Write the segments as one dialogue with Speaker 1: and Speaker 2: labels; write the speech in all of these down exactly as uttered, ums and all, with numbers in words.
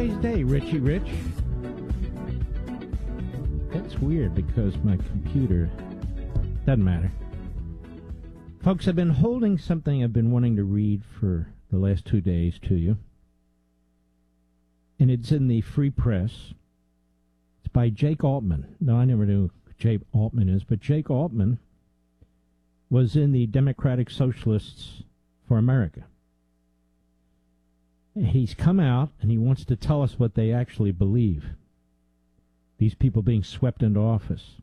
Speaker 1: today's day, Richie Rich? That's weird because my computer doesn't matter. Folks, I've been holding something I've been wanting to read for the last two days to you. And it's in the Free Press. It's by Jake Altman. No, I never knew who Jake Altman is, but Jake Altman was in the Democratic Socialists for America. He's come out and he wants to tell us what they actually believe. These people being swept into office.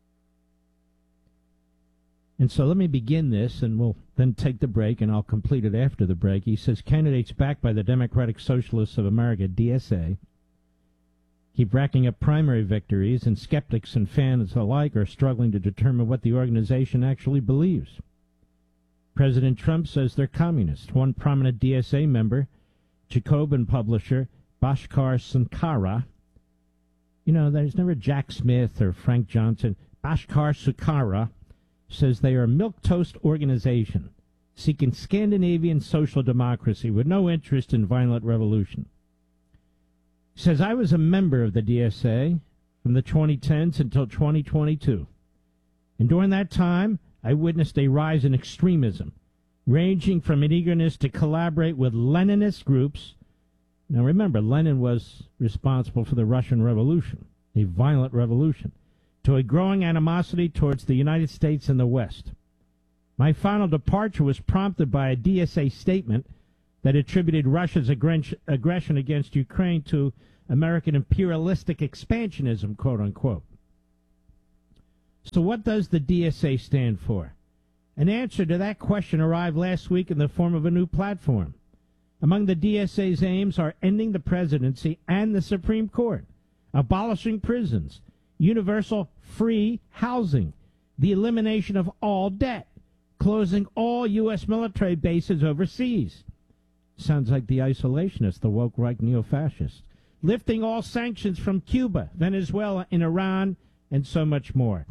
Speaker 1: And so let me begin this, and we'll then take the break, and I'll complete it after the break. He says, candidates backed by the Democratic Socialists of America, D S A, keep racking up primary victories, and skeptics and fans alike are struggling to determine what the organization actually believes. President Trump says they're communists. One prominent D S A member, Jacobin publisher Bhaskar Sunkara, you know, there's never Jack Smith or Frank Johnson, Bhaskar Sunkara, says they are a milquetoast organization seeking Scandinavian social democracy with no interest in violent revolution. He says, I was a member of the D S A from the twenty tens until twenty twenty-two. And during that time, I witnessed a rise in extremism, ranging from an eagerness to collaborate with Leninist groups. Now remember, Lenin was responsible for the Russian Revolution, a violent revolution, to a growing animosity towards the United States and the West. My final departure was prompted by a D S A statement that attributed Russia's aggression against Ukraine to American imperialistic expansionism, quote-unquote. So what does the D S A stand for? An answer to that question arrived last week in the form of a new platform. Among the D S A's aims are ending the presidency and the Supreme Court, abolishing prisons, universal free housing, the elimination of all debt, closing all U S military bases overseas. Sounds like the isolationists, the woke right neo-fascists. Lifting all sanctions from Cuba, Venezuela, and Iran, and so much more.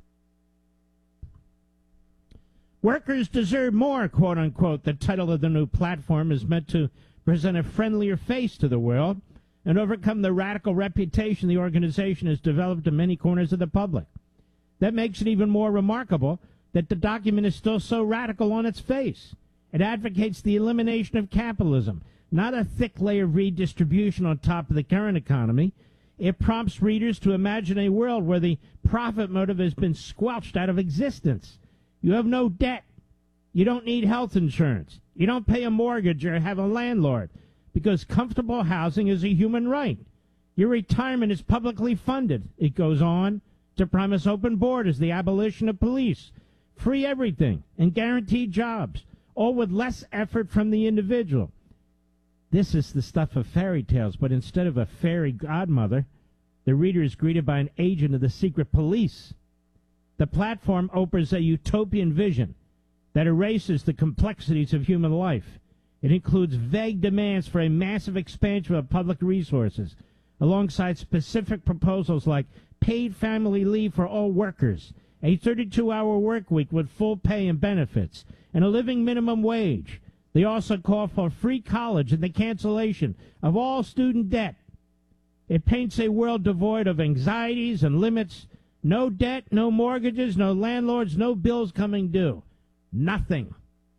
Speaker 1: Workers deserve more, quote-unquote. The title of the new platform is meant to present a friendlier face to the world and overcome the radical reputation the organization has developed in many corners of the public. That makes it even more remarkable that the document is still so radical on its face. It advocates the elimination of capitalism, not a thick layer of redistribution on top of the current economy. It prompts readers to imagine a world where the profit motive has been squelched out of existence. You have no debt. You don't need health insurance. You don't pay a mortgage or have a landlord, because comfortable housing is a human right. Your retirement is publicly funded. It goes on to promise open borders, the abolition of police, free everything, and guaranteed jobs, all with less effort from the individual. This is the stuff of fairy tales, but instead of a fairy godmother, the reader is greeted by an agent of the secret police. The platform offers a utopian vision that erases the complexities of human life. It includes vague demands for a massive expansion of public resources, alongside specific proposals like paid family leave for all workers, a thirty-two hour work week with full pay and benefits, and a living minimum wage. They also call for free college and the cancellation of all student debt. It paints a world devoid of anxieties and limits. No debt, no mortgages, no landlords, no bills coming due. Nothing.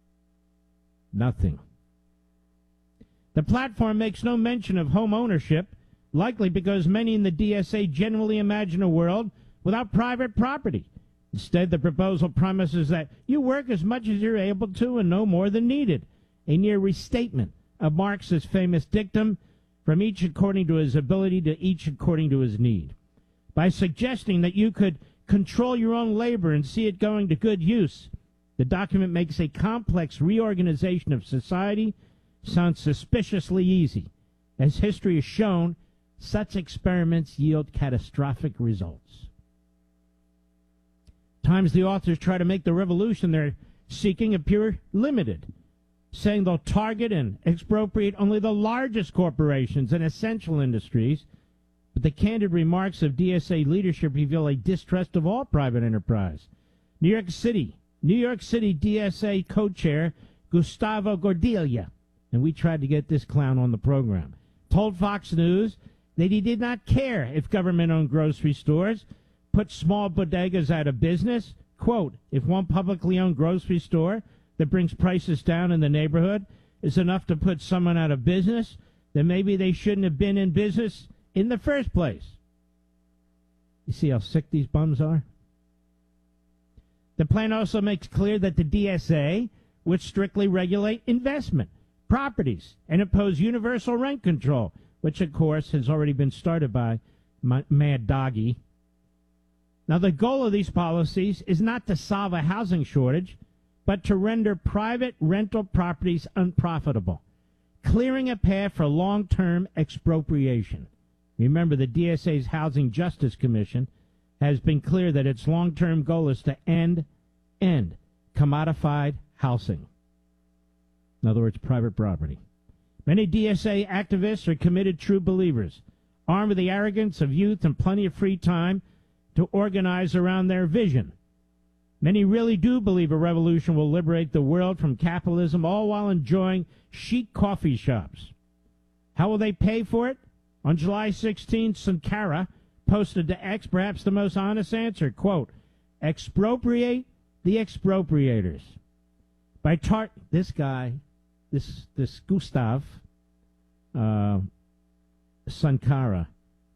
Speaker 1: Nothing. The platform makes no mention of home ownership, likely because many in the D S A generally imagine a world without private property. Instead, the proposal promises that you work as much as you're able to and no more than needed, a near restatement of Marx's famous dictum, from each according to his ability to each according to his need. By suggesting that you could control your own labor and see it going to good use, the document makes a complex reorganization of society sound suspiciously easy. As history has shown, such experiments yield catastrophic results. Times the authors try to make the revolution they're seeking appear limited, saying they'll target and expropriate only the largest corporations and essential industries, but the candid remarks of D S A leadership reveal a distrust of all private enterprise. New York City, New York City D S A co-chair Gustavo Gordillo, and we tried to get this clown on the program, told Fox News that he did not care if government-owned grocery stores put small bodegas out of business. Quote, if one publicly owned grocery store that brings prices down in the neighborhood is enough to put someone out of business, then maybe they shouldn't have been in business in the first place. You see how sick these bums are? The plan also makes clear that the D S A would strictly regulate investment, properties, and impose universal rent control, which, of course, has already been started by Mad Doggy. Now, the goal of these policies is not to solve a housing shortage, but to render private rental properties unprofitable, clearing a path for long-term expropriation. Remember, the D S A's Housing Justice Commission has been clear that its long-term goal is to end, end commodified housing. In other words, private property. Many D S A activists are committed true believers, armed with the arrogance of youth and plenty of free time to organize around their vision. Many really do believe a revolution will liberate the world from capitalism, all while enjoying chic coffee shops. How will they pay for it? On July sixteenth, Sankara posted to X perhaps the most honest answer, quote, expropriate the expropriators. By tar- this guy, this this Gustav uh, Sankara,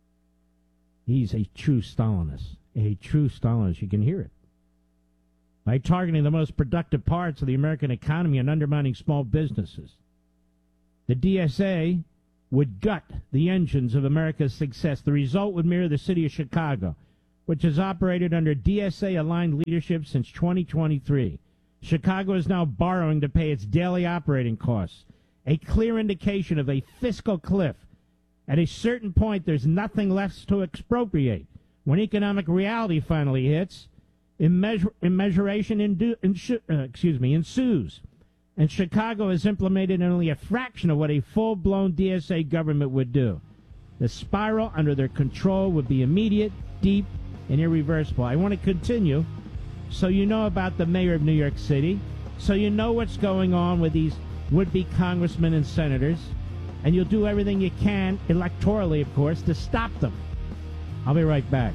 Speaker 1: he's a true Stalinist, a true Stalinist. You can hear it. By targeting the most productive parts of the American economy and undermining small businesses, the D S A would gut the engines of America's success. The result would mirror the city of Chicago, which has operated under D S A-aligned leadership since twenty twenty-three. Chicago is now borrowing to pay its daily operating costs, a clear indication of a fiscal cliff. At a certain point, there's nothing left to expropriate. When economic reality finally hits, immeasur- immeasuration indu- insu- uh, excuse me, ensues. And Chicago has implemented only a fraction of what a full-blown D S A government would do. The spiral under their control would be immediate, deep, and irreversible. I want to continue so you know about the mayor of New York City, so you know what's going on with these would-be congressmen and senators, and you'll do everything you can, electorally, of course, to stop them. I'll be right back.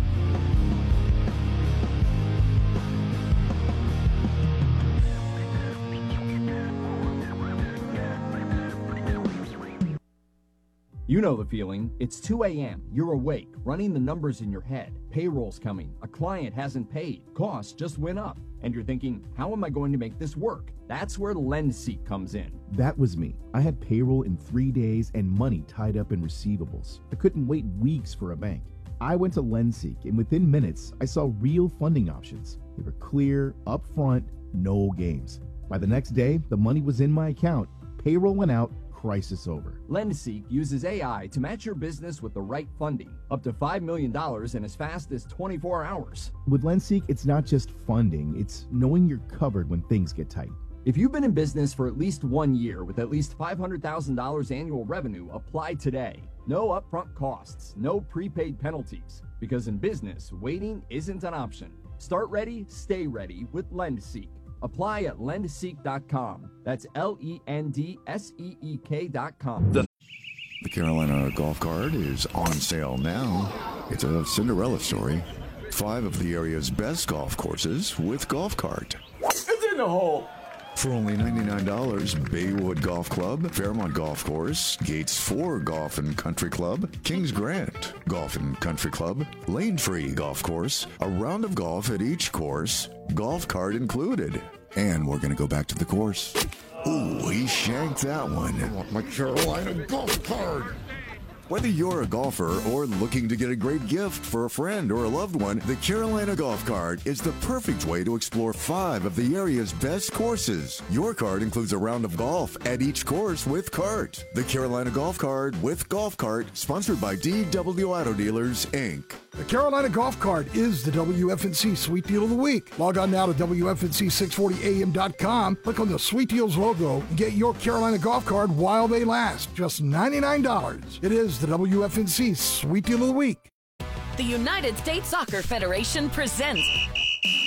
Speaker 2: You know the feeling. It's two a.m. You're awake, running the numbers in your head. Payroll's coming. A client hasn't paid. Costs just went up. And you're thinking, how am I going to make this work? That's where LendSeek comes in.
Speaker 3: That was me. I had payroll in three days and money tied up in receivables. I couldn't wait weeks for a bank. I went to LendSeek, and within minutes, I saw real funding options. They were clear, upfront, no games. By the next day, the money was in my account. Payroll went out. Crisis over.
Speaker 2: LendSeek uses A I to match your business with the right funding, up to five million dollars in as fast as twenty-four hours.
Speaker 3: With LendSeek, it's not just funding, it's knowing you're covered when things get tight.
Speaker 2: If you've been in business for at least one year with at least five hundred thousand dollars annual revenue, apply today. No upfront costs, no prepaid penalties, because in business, waiting isn't an option. Start ready, stay ready with LendSeek. Apply at lend seek dot com. That's L E N D S E E K dot com.
Speaker 4: The, the Carolina Golf Card is on sale now. It's a Cinderella story. Five of the area's best golf courses with Golf Cart.
Speaker 5: It's in the hole.
Speaker 4: For only ninety-nine dollars, Baywood Golf Club, Fairmont Golf Course, Gates four Golf and Country Club, Kings Grant Golf and Country Club, Lane Free Golf Course, a round of golf at each course, golf cart included. And we're going to go back to the course. Ooh, he shanked that one.
Speaker 5: I want my Carolina Golf Card.
Speaker 4: Whether you're a golfer or looking to get a great gift for a friend or a loved one, the Carolina Golf Card is the perfect way to explore five of the area's best courses. Your card includes a round of golf at each course with cart. The Carolina Golf Card with Golf Cart, sponsored by D W Auto Dealers, Incorporated.
Speaker 5: The Carolina Golf Card is the W F N C Sweet Deal of the Week. Log on now to W F N C six forty A M dot com, click on the Sweet Deals logo, and get your Carolina Golf Card while they last. Just ninety-nine dollars. It is the W F N C Sweet Deal of the Week.
Speaker 6: The United States Soccer Federation presents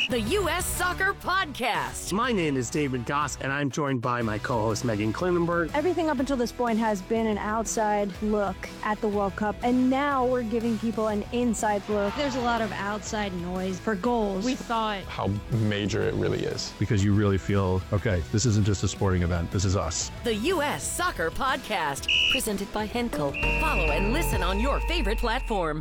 Speaker 6: The U S Soccer Podcast.
Speaker 7: My name is David Goss, and I'm joined by my co-host Megan Klinenberg.
Speaker 8: Everything up until this point has been an outside look at the World Cup, and now we're giving people an inside look.
Speaker 9: There's a lot of outside noise for goals.
Speaker 10: We thought
Speaker 11: how major it really is.
Speaker 12: Because you really feel, okay, this isn't just a sporting event, this is us.
Speaker 6: The U S Soccer Podcast, presented by Henkel. Follow and listen on your favorite platform.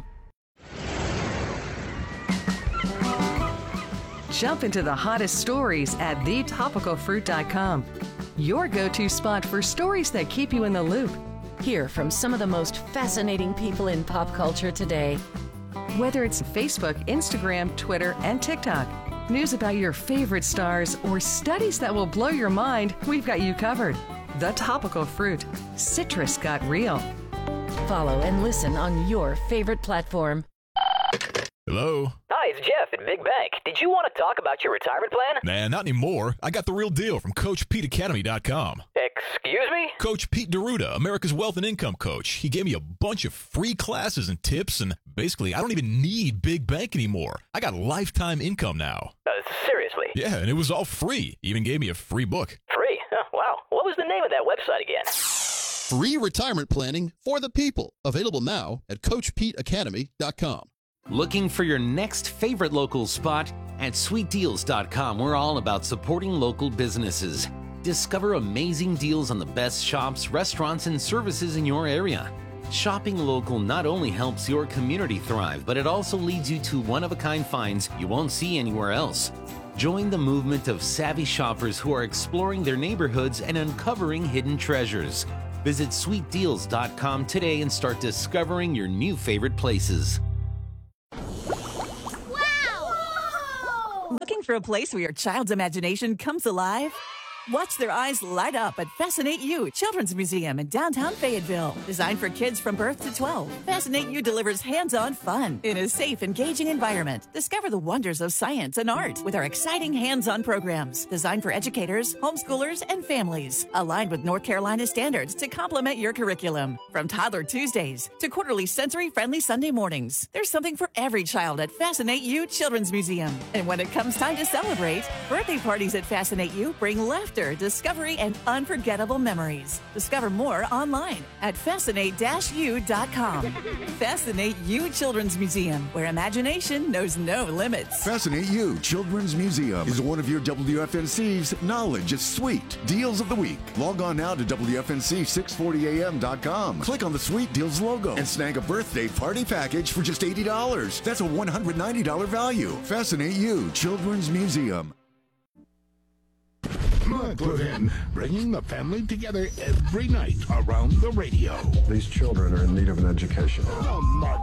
Speaker 13: Jump into the hottest stories at the topical fruit dot com. Your go-to spot for stories that keep you in the loop.
Speaker 6: Hear from some of the most fascinating people in pop culture today.
Speaker 13: Whether it's Facebook, Instagram, Twitter, and TikTok, news about your favorite stars, or studies that will blow your mind, we've got you covered. The Topical Fruit. Citrus got real.
Speaker 6: Follow and listen on your favorite platform.
Speaker 14: Hello?
Speaker 15: Hi, it's Jeff at Big Bank. Did you want to talk about your retirement plan?
Speaker 14: Nah, not anymore. I got the real deal from Coach Pete Academy dot com.
Speaker 15: Excuse me?
Speaker 14: Coach Pete D'Arruda, America's Wealth and Income Coach. He gave me a bunch of free classes and tips, and basically, I don't even need Big Bank anymore. I got lifetime income now.
Speaker 15: Uh, seriously?
Speaker 14: Yeah, and it was all free. He even gave me a free book.
Speaker 15: Free? Oh, wow. What was the name of that website again?
Speaker 16: Free retirement planning for the people. Available now at Coach Pete Academy dot com.
Speaker 17: Looking for your next favorite local spot? At Sweet Deals dot com, we're all about supporting local businesses. Discover amazing deals on the best shops, restaurants, and services in your area. Shopping local not only helps your community thrive, but it also leads you to one-of-a-kind finds you won't see anywhere else. Join the movement of savvy shoppers who are exploring their neighborhoods and uncovering hidden treasures. Visit Sweet Deals dot com today and start discovering your new favorite places.
Speaker 18: Looking for a place where your child's imagination comes alive? Watch their eyes light up at Fascinate You Children's Museum in downtown Fayetteville. Designed for kids from birth to twelve, Fascinate You delivers hands-on fun in a safe, engaging environment. Discover the wonders of science and art with our exciting hands-on programs designed for educators, homeschoolers, and families. Aligned with North Carolina standards to complement your curriculum. From Toddler Tuesdays to quarterly sensory-friendly Sunday mornings, there's something for every child at Fascinate You Children's Museum. And when it comes time to celebrate, birthday parties at Fascinate You bring laughter, discovery, and unforgettable memories. Discover more online at fascinate dash you dot com. Fascinate You Children's Museum, where imagination knows no limits.
Speaker 4: Fascinate You Children's Museum is one of your W F N C's Knowledge is Sweet Deals of the Week. Log on now to W F N C six forty A M dot com. Click on the Sweet Deals logo and snag a birthday party package for just eighty dollars. That's a one hundred ninety dollars value. Fascinate You Children's Museum.
Speaker 19: Mud Put In, bringing the family together every night around the radio.
Speaker 20: These children are in need of an education.
Speaker 19: The Mud